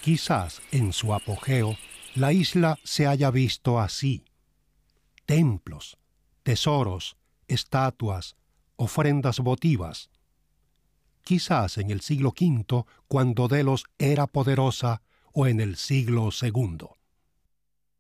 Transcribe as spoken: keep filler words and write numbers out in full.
Quizás en su apogeo la isla se haya visto así: templos, tesoros, estatuas, ofrendas votivas. Quizás en el siglo quinto, cuando Delos era poderosa, o en el siglo segundo.